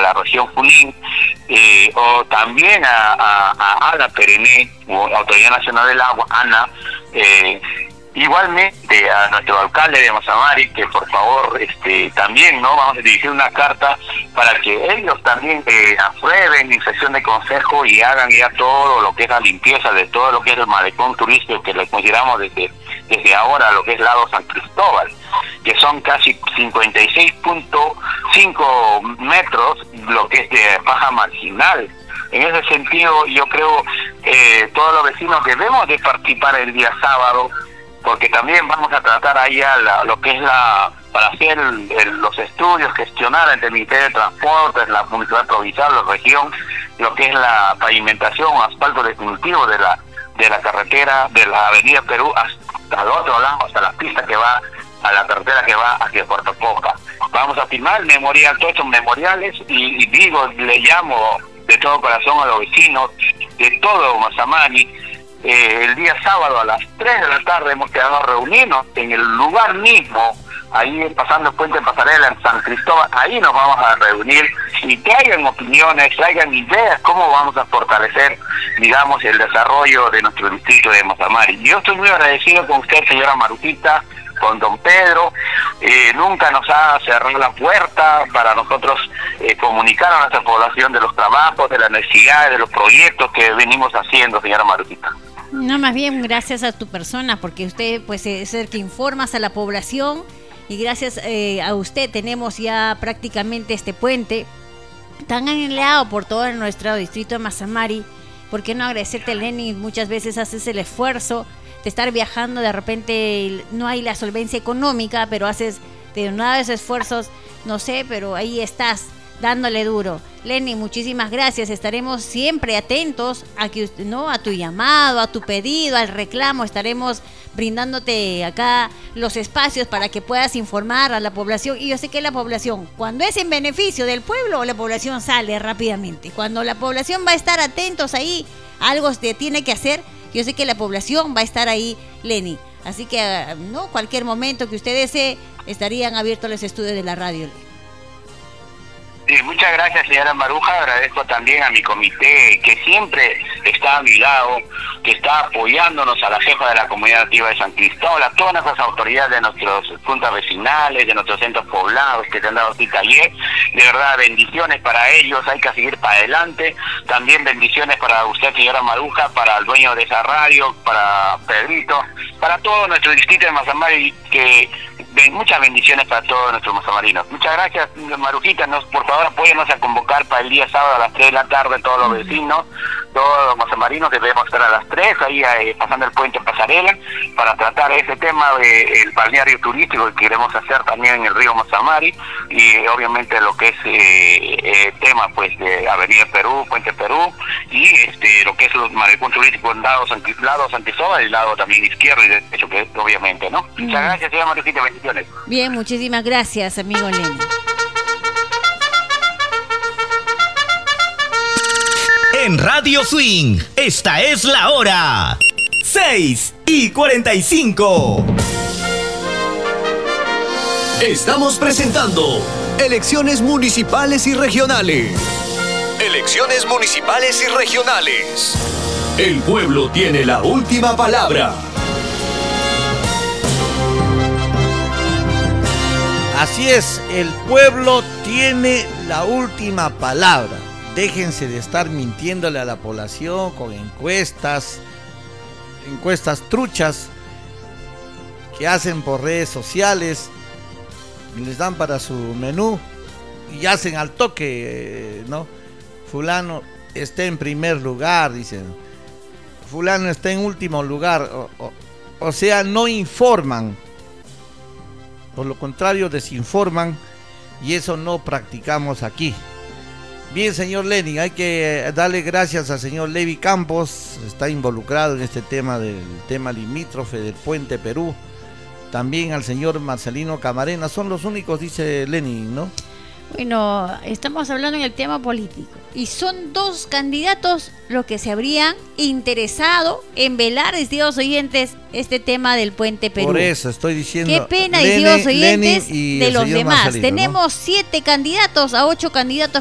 la región Junín, o también a Ana Perené, Autoridad Nacional del Agua, Ana, igualmente a nuestro alcalde de Mazamari, que por favor también no vamos a dirigir una carta para que ellos también aprueben la sesión de consejo y hagan ya todo lo que es la limpieza de todo lo que es el malecón turístico, que lo consideramos desde ahora lo que es lado San Cristóbal, que son casi 56.5 metros lo que es de paja marginal. En ese sentido yo creo todos los vecinos debemos de participar el día sábado, porque también vamos a tratar allá lo que es para hacer los estudios, gestionar entre el Ministerio de Transportes, la Municipalidad Provincial, la región, lo que es la pavimentación, asfalto definitivo de la carretera, de la Avenida Perú hasta el otro lado, hasta la pista que va a la carretera que va hacia Puerto Poca. Vamos a firmar el memorial, todos estos memoriales, y digo, le llamo de todo corazón a los vecinos de todo Mazamari. El día sábado a las 3 de la tarde hemos quedado a reunirnos en el lugar mismo, ahí pasando el puente Pasarela en San Cristóbal. Ahí nos vamos a reunir y que hayan opiniones, que hayan ideas, cómo vamos a fortalecer, digamos, el desarrollo de nuestro distrito de Mazamari. Yo estoy muy agradecido con usted, señora Marujita, con don Pedro. Nunca nos ha cerrado la puerta para nosotros comunicar a nuestra población de los trabajos, de las necesidades, de los proyectos que venimos haciendo, señora Marujita. No, más bien gracias a tu persona, porque usted pues es el que informas a la población, y gracias a usted tenemos ya prácticamente este puente tan anhelado por todo nuestro distrito de Mazamari. ¿Por qué no agradecerte, Lenny? Muchas veces haces el esfuerzo de estar viajando, de repente no hay la solvencia económica, pero haces de una vez esfuerzos, no sé, pero ahí estás dándole duro. Lenny, muchísimas gracias. Estaremos siempre atentos a que a tu llamado, a tu pedido, al reclamo. Estaremos brindándote acá los espacios para que puedas informar a la población. Y yo sé que la población, cuando es en beneficio del pueblo, la población sale rápidamente. Cuando la población va a estar atentos ahí, algo se tiene que hacer. Yo sé que la población va a estar ahí, Lenny. Así que, cualquier momento que usted desee, estarían abiertos los estudios de la radio. Sí, muchas gracias, señora Maruja. Agradezco también a mi comité, que siempre está a mi lado, que está apoyándonos, a la jefa de la comunidad nativa de San Cristóbal, a todas nuestras autoridades de nuestras juntas vecinales, de nuestros centros poblados que te han dado cita ayer. De verdad, bendiciones para ellos, hay que seguir para adelante. También bendiciones para usted, señora Maruja, para el dueño de esa radio, para Pedrito, para todo nuestro distrito de Mazamari, que muchas bendiciones para todos nuestros mazamarinos. Muchas gracias, Marujita. Por favor, apóyanos a convocar para el día sábado a las 3 de la tarde todos los vecinos, todos los mazamarinos, debemos estar a las 3, ahí pasando el puente Pasarela, para tratar ese tema del balneario turístico que queremos hacer también en el río Mazamari, y obviamente lo que es el tema pues de Avenida Perú, Puente Perú, y lo que es los malecón turístico en lado San Cristóbal, y el lado también izquierdo y derecho, que obviamente, ¿no? Muchas gracias, señora Marujita, bendiciones. Bien, muchísimas gracias, amigo Lenny. En Radio Swing, esta es la hora. 6:45. Estamos presentando Elecciones Municipales y Regionales. Elecciones Municipales y Regionales. El pueblo tiene la última palabra. Así es, el pueblo tiene la última palabra. Déjense de estar mintiéndole a la población con encuestas truchas que hacen por redes sociales, y les dan para su menú y hacen al toque, ¿no? Fulano está en primer lugar, dicen. Fulano está en último lugar. O sea, no informan. Por lo contrario, desinforman, y eso no practicamos aquí. Bien, señor Lenny, hay que darle gracias al señor Levi Campos, está involucrado en este tema del tema limítrofe del Puente Perú. También al señor Marcelino Camarena, son los únicos, dice Lenny, ¿no? Bueno, estamos hablando en el tema político, y son 2 candidatos los que se habrían interesado en velar, estimados oyentes, este tema del Puente Perú. Por eso estoy diciendo. Qué pena, estimados oyentes, y de los demás. Marcelino, tenemos, ¿no? 7 candidatos a 8 candidatos